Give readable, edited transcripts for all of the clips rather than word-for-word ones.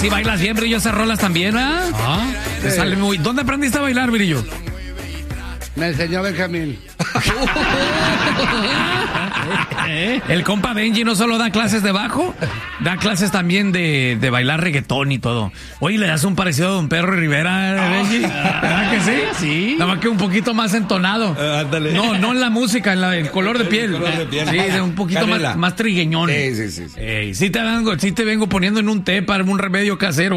Sí bailas bien, Brillo, esas rolas también, ¿ah? Te sale muy... ¿Dónde aprendiste a bailar, Brillo? Me enseñó Benjamín. El compa Benji no solo da clases de bajo, da clases también de bailar reggaetón y todo. Oye, ¿le das un parecido a Don Pedro Rivera, Benji? ¿Verdad que sí? Sí. Nada más que un poquito más entonado. Ándale. No en la música, en el color de piel. Sí, un poquito más trigueñón. Sí. Sí te vengo poniendo en un té para un remedio casero.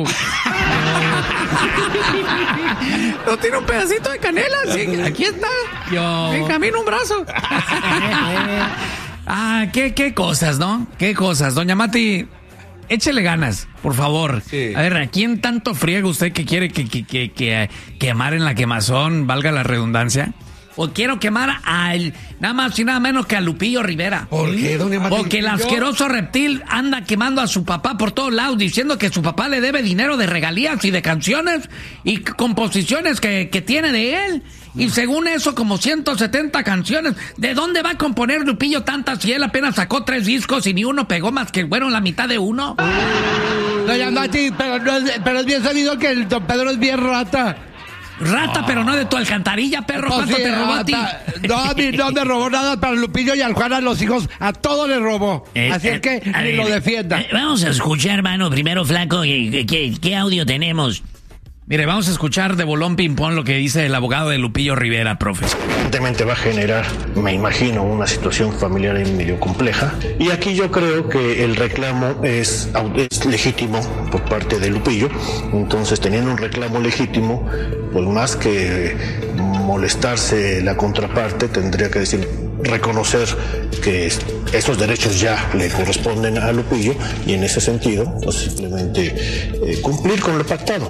¿No tiene un pedacito de canela? Sí, aquí está. En camino un brazo. Qué cosas, ¿no? Qué cosas. Doña Mati, échele ganas, por favor. Sí. A ver, ¿a quién tanto friega usted que quiere que quemar en la quemazón, valga la redundancia? O quiero quemar nada más y nada menos que a Lupillo Rivera. ¿Por qué, doña Mati? Porque el asqueroso reptil anda quemando a su papá por todos lados, diciendo que su papá le debe dinero de regalías y de canciones y composiciones que tiene de él. Y según eso, como 170 canciones. ¿De dónde va a componer Lupillo tantas si él apenas sacó 3 discos y ni uno pegó más que, bueno, la mitad de uno? Doña Mati, pero es bien sabido que el don Pedro es bien rata. Rata, pero no de tu alcantarilla, perro. ¿Cuánto te robó a ti? No, a mí no me robó nada para Lupillo y al Juan, a los hijos, a todos les robó. Así es que ni lo defienda. Vamos a escuchar, hermano, primero, flaco, ¿qué audio tenemos? Mire, vamos a escuchar de bolón ping-pong lo que dice el abogado de Lupillo Rivera, profe. Evidentemente va a generar, me imagino, una situación familiar medio compleja. Y aquí yo creo que el reclamo es legítimo por parte de Lupillo. Entonces, teniendo un reclamo legítimo, pues más que molestarse la contraparte, tendría que reconocer que esos derechos ya le corresponden a Lupillo y en ese sentido, pues simplemente cumplir con lo pactado.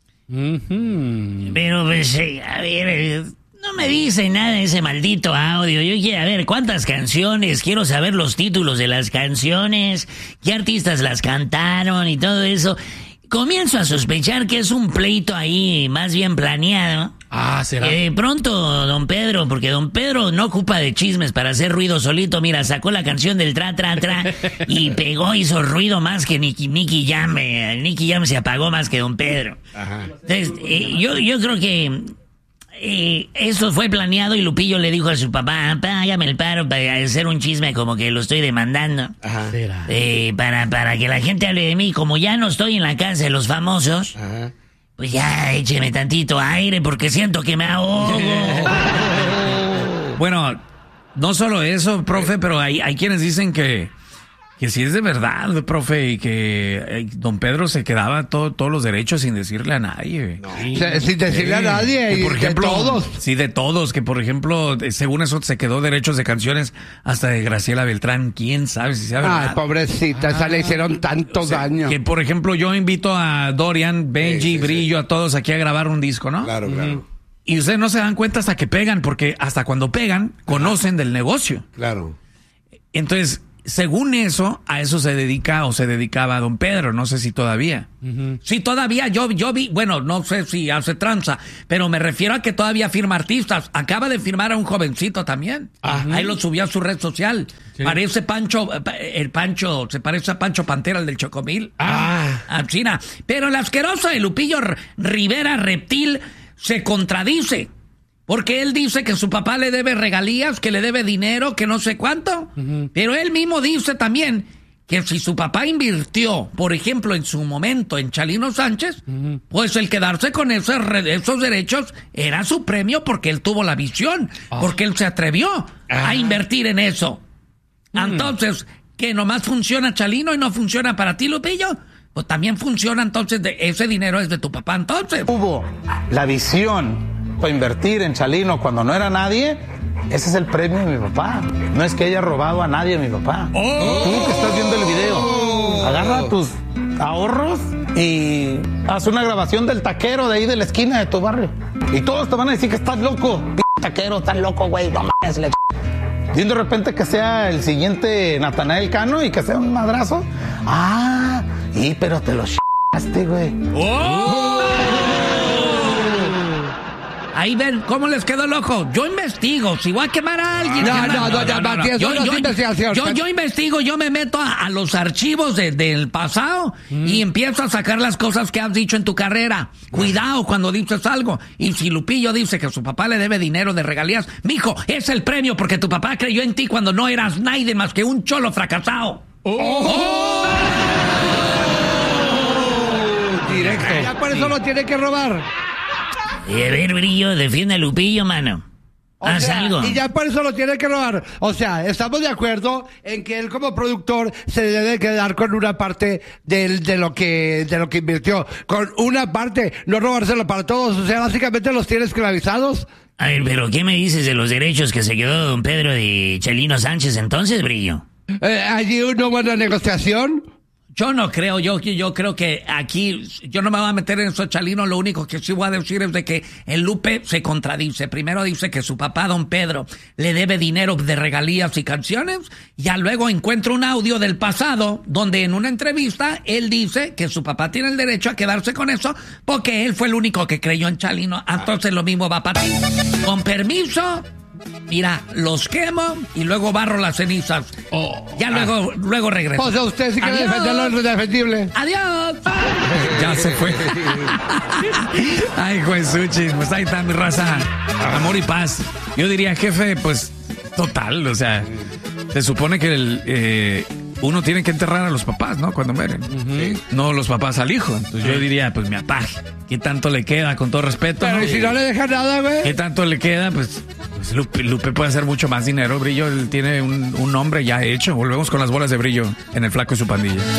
Pero, pues, a ver, no me dice nada de ese maldito audio. Yo quiero ver cuántas canciones, quiero saber los títulos de las canciones, qué artistas las cantaron y todo eso. Comienzo a sospechar que es un pleito ahí más bien planeado. ¿Será? De pronto, don Pedro, porque don Pedro no ocupa de chismes para hacer ruido solito. Mira, sacó la canción del tra, tra, tra y pegó, hizo ruido más que Nicky Jam. Nicky Jam se apagó más que don Pedro. Ajá. Entonces, yo creo que eso fue planeado y Lupillo le dijo a su papá, hágame el paro para hacer un chisme como que lo estoy demandando. Ajá. ¿Será? Para que la gente hable de mí. Como ya no estoy en la casa de los famosos... Ajá. Pues ya, écheme tantito aire porque siento que me ahogo. Bueno, no solo eso, profe, pero hay quienes dicen que sí es de verdad, profe, y que don Pedro se quedaba todos los derechos sin decirle a nadie. No. Sin decirle a nadie, y por ejemplo, de todos. Sí, de todos, que por ejemplo, según eso se quedó derechos de canciones hasta de Graciela Beltrán, quién sabe si sea verdad. Ay, pobrecita, esa le hicieron tanto daño. Que por ejemplo, yo invito a Dorian, Benji, Brillo, a todos aquí a grabar un disco, ¿no? Claro. Y ustedes no se dan cuenta hasta que pegan, porque hasta cuando pegan, conocen del negocio. Claro. Entonces, según eso, a eso se dedica o se dedicaba don Pedro, no sé si todavía. Sí, todavía yo vi, bueno, no sé si hace tranza, pero me refiero a que todavía firma artistas. Acaba de firmar a un jovencito también. Ahí lo subió a su red social. Sí. Parece Pancho, se parece a Pancho Pantera, el del Chocomil. A China. Pero el asqueroso de Lupillo Rivera, reptil, se contradice. Porque él dice que su papá le debe regalías, que le debe dinero, que no sé cuánto. Pero él mismo dice también que si su papá invirtió, por ejemplo, en su momento en Chalino Sánchez, pues el quedarse con esos derechos era su premio porque él tuvo la visión, porque él se atrevió a invertir en eso. Entonces, que nomás funciona Chalino y no funciona para ti, Lupillo, pues también funciona, entonces ese dinero es de tu papá, entonces. Hubo la visión para invertir en Chalino cuando no era nadie. Ese es el premio de mi papá. No es que haya robado a nadie mi papá. Tú que estás viendo el video, agarra tus ahorros y haz una grabación del taquero de ahí de la esquina de tu barrio. Y todos te van a decir que estás loco. Taquero, estás loco, güey. No mames, y de repente que sea el siguiente Natanael Cano y que sea un madrazo. Pero te lo güey. Ahí ven cómo les quedó el ojo. Yo investigo. Si voy a quemar a alguien. Matías, Yo investigo, yo me meto a los archivos del pasado y empiezo a sacar las cosas que has dicho en tu carrera. Cuidado cuando dices algo. Y si Lupillo dice que su papá le debe dinero de regalías, mijo, es el premio porque tu papá creyó en ti cuando no eras nadie más que un cholo fracasado. Directo. Ya por eso lo tiene que robar. Y a ver, Brillo, defiende a Lupillo, mano. Haz algo. Y ya por eso lo tiene que robar. O sea, estamos de acuerdo en que él como productor se debe quedar con una parte de lo que invirtió. Con una parte, no robárselo para todos. O sea, básicamente los tiene esclavizados. A ver, pero ¿qué me dices de los derechos que se quedó don Pedro de Chalino Sánchez entonces, Brillo? Allí una buena negociación. Yo no creo, yo creo que aquí, yo no me voy a meter en eso, Chalino, lo único que sí voy a decir es de que el Lupe se contradice. Primero dice que su papá, don Pedro, le debe dinero de regalías y canciones, ya luego encuentra un audio del pasado donde en una entrevista él dice que su papá tiene el derecho a quedarse con eso porque él fue el único que creyó en Chalino. Entonces lo mismo va para ti. Con permiso... Mira, los quemo y luego barro las cenizas. Ya luego regreso. O sea, usted sí quiere defenderlo lo indefendible. ¡Adiós! Ya se fue. Ay, Juesuchi, pues ahí está mi raza. Amor y paz. Yo diría, jefe, pues, total, o sea, se supone que uno tiene que enterrar a los papás, ¿no? Cuando mueren. No los papás al hijo. Entonces yo diría, pues, mi papá, ¿qué tanto le queda? Con todo respeto. Pero ¿no? ¿y si no le deja nada, güey? ¿Qué tanto le queda? Pues Lupe puede hacer mucho más dinero, Brillo. Él tiene un nombre ya hecho. Volvemos con las bolas de Brillo en El Flaco y su pandilla.